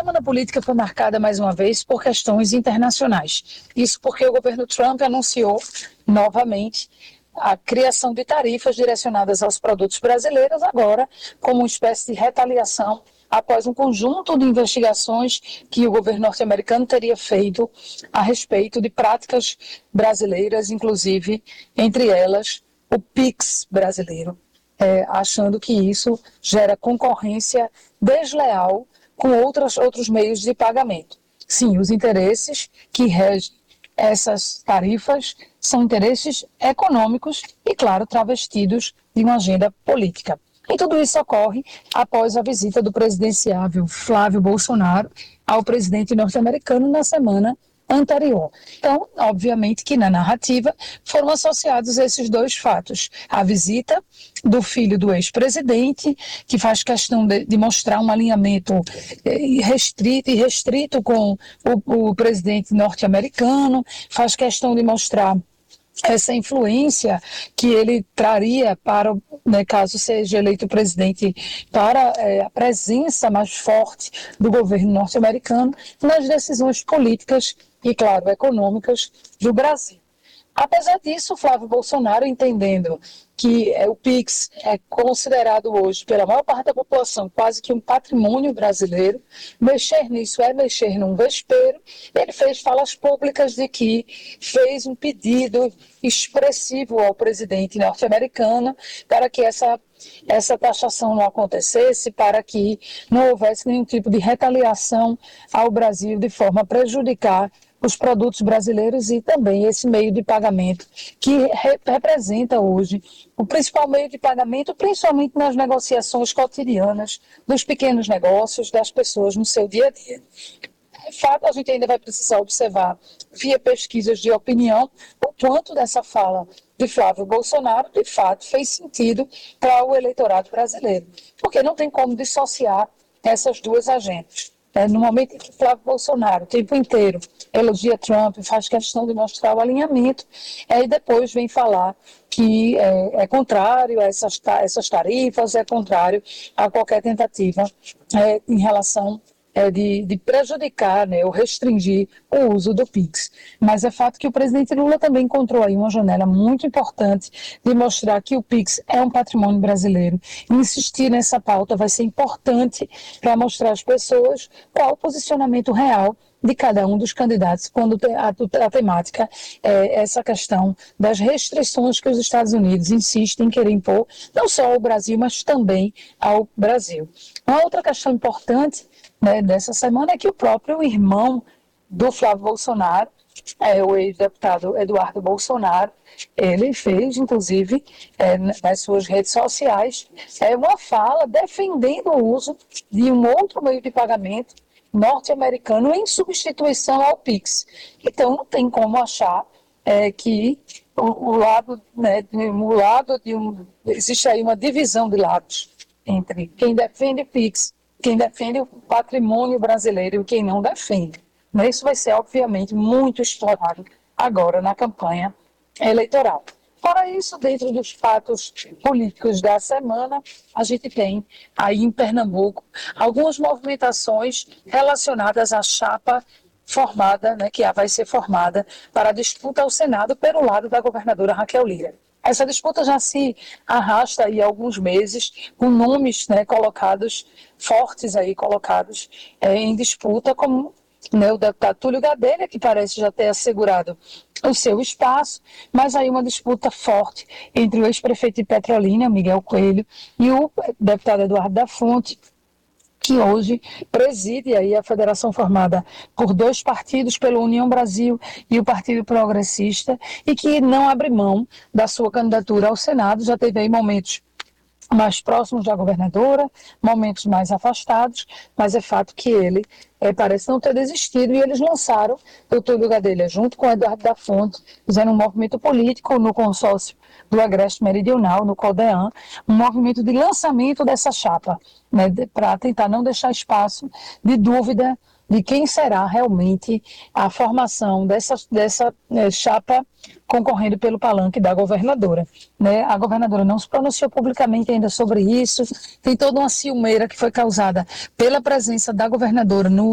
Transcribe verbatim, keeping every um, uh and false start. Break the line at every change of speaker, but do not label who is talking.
semana política foi marcada mais uma vez por questões internacionais. Isso porque o governo Trump anunciou novamente a criação de tarifas direcionadas aos produtos brasileiros, agora como uma espécie de retaliação após um conjunto de investigações que o governo norte-americano teria feito a respeito de práticas brasileiras, inclusive, entre elas, o Pix brasileiro, é, achando que isso gera concorrência desleal com outras, outros meios de pagamento. Sim, os interesses que regem essas tarifas são interesses econômicos e, claro, travestidos de uma agenda política. E tudo isso ocorre após a visita do presidenciável Flávio Bolsonaro ao presidente norte-americano na semana anterior. Então, obviamente que na narrativa foram associados esses dois fatos. A visita do filho do ex-presidente, que faz questão de, de mostrar um alinhamento restrito e restrito com o, o presidente norte-americano, faz questão de mostrar essa influência que ele traria para, né, caso seja eleito presidente, para é, a presença mais forte do governo norte-americano nas decisões políticas e, claro, econômicas do Brasil. Apesar disso, Flávio Bolsonaro, entendendo que é, o Pix é considerado hoje, pela maior parte da população, quase que um patrimônio brasileiro, mexer nisso é mexer num vespeiro, ele fez falas públicas de que fez um pedido expressivo ao presidente norte-americano para que essa, essa taxação não acontecesse, para que não houvesse nenhum tipo de retaliação ao Brasil de forma a prejudicar os produtos brasileiros e também esse meio de pagamento que re- representa hoje o principal meio de pagamento, principalmente nas negociações cotidianas dos pequenos negócios, das pessoas no seu dia a dia. De fato, a gente ainda vai precisar observar, via pesquisas de opinião, o quanto dessa fala de Flávio Bolsonaro, de fato, fez sentido para o eleitorado brasileiro, porque não tem como dissociar essas duas agendas. É, no momento em que Flávio Bolsonaro, o tempo inteiro, elogia Trump, faz questão de mostrar o alinhamento, é, e depois vem falar que é, é contrário a essas, essas tarifas, é contrário a qualquer tentativa é, em relação é, de, de prejudicar, né, ou restringir o uso do Pix. Mas é fato que o presidente Lula também encontrou aí uma janela muito importante de mostrar que o Pix é um patrimônio brasileiro. Insistir nessa pauta vai ser importante para mostrar às pessoas qual o posicionamento real de cada um dos candidatos quando a, a temática é essa questão das restrições que os Estados Unidos insistem em querer impor, não só ao Brasil, mas também ao Brasil. Uma outra questão importante, né, dessa semana é que o próprio irmão do Flávio Bolsonaro, é, o ex-deputado Eduardo Bolsonaro, ele fez, inclusive, é, nas suas redes sociais, é, uma fala defendendo o uso de um outro meio de pagamento norte-americano em substituição ao Pix. Então, não tem como achar é, que o, o lado, né, o lado de um... Existe aí uma divisão de lados entre quem defende Pix, quem defende o patrimônio brasileiro e quem não defende. Mas isso vai ser, obviamente, muito explorado agora na campanha eleitoral. Fora isso, dentro dos fatos políticos da semana, a gente tem aí em Pernambuco algumas movimentações relacionadas à chapa formada, né, que vai ser formada para a disputa ao Senado pelo lado da governadora Raquel Lira. Essa disputa já se arrasta aí há alguns meses, com nomes, né, colocados, fortes aí colocados é, em disputa, como, né, o deputado Túlio Gadelha, que parece já ter assegurado o seu espaço, mas aí uma disputa forte entre o ex-prefeito de Petrolina, Miguel Coelho, e o deputado Eduardo da Fonte, que hoje preside aí a federação formada por dois partidos, pela União Brasil e o Partido Progressista, e que não abre mão da sua candidatura ao Senado. Já teve aí momentos mais próximos da governadora, momentos mais afastados, mas é fato que ele é, parece não ter desistido, e eles lançaram o Túlio Gadelha junto com o Eduardo da Fonte, fizeram um movimento político no consórcio do Agreste Meridional, no CODEAN, um movimento de lançamento dessa chapa, né, de, para tentar não deixar espaço de dúvida de quem será realmente a formação dessa, dessa né, chapa concorrendo pelo palanque da governadora. Né? A governadora não se pronunciou publicamente ainda sobre isso, tem toda uma ciumeira que foi causada pela presença da governadora no